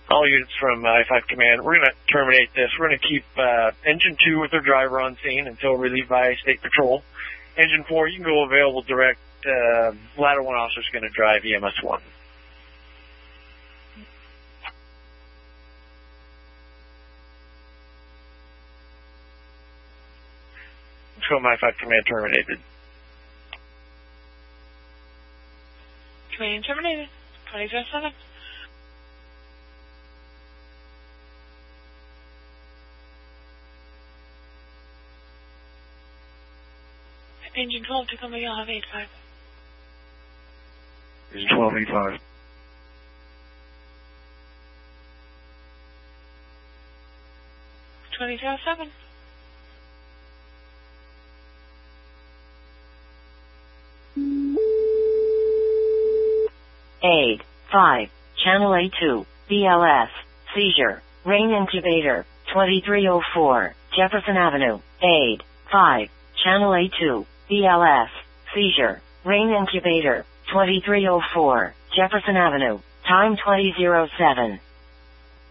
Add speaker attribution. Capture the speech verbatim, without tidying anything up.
Speaker 1: All units from I five Command, we're going to terminate this. We're going to keep uh, Engine two with their driver on scene until relieved by State Patrol. Engine four, you can go available direct. Uh, Ladder one officer is going to drive E M S one. So I five Command terminated.
Speaker 2: Command terminated. twenty oh seven. Engine twelve to come you'll have eight five.
Speaker 1: Engine twelve, eight five.
Speaker 2: twenty oh seven.
Speaker 3: eight five, Channel A two, B L S, seizure, rain incubator, twenty-three oh four, Jefferson Avenue, eight five, Channel A two, B L S, seizure, rain incubator, twenty-three oh four, Jefferson Avenue, time twenty oh seven.